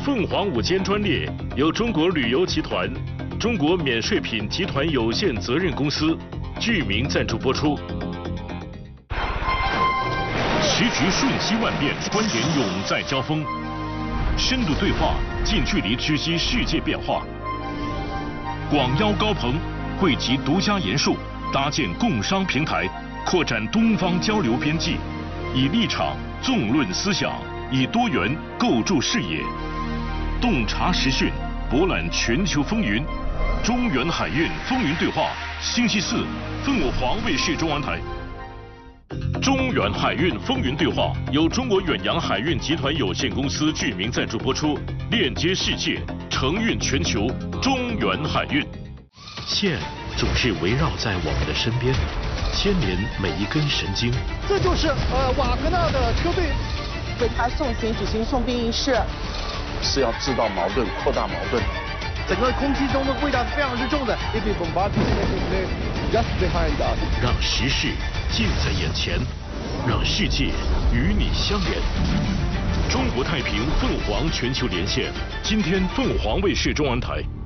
凤凰午间专列由中国旅游集团、中国免税品集团有限责任公司剧名赞助播出。时局瞬息万变，观点永在交锋，深度对话，近距离直击世界变化。广邀高朋，汇集独家言述，搭建共商平台，扩展东方交流边际，以立场纵论思想，以多元构筑视野，洞察时讯，博览全球风云。中原海运风云对话，星期四，凤凰卫视中文台。中原海运风云对话由中国远洋海运集团有限公司剧名赞助播出，链接世界，承运全球。中原海运，线总是围绕在我们的身边，牵连每一根神经。 这就是瓦格纳的车队为他送行举行送殡仪式， 是要制造矛盾，扩大矛盾。 整个空气中的味道是非常之重的。Just behind us， 让时事近在眼前，让世界与你相连。中国太平凤凰全球连线，今天凤凰卫视中文台。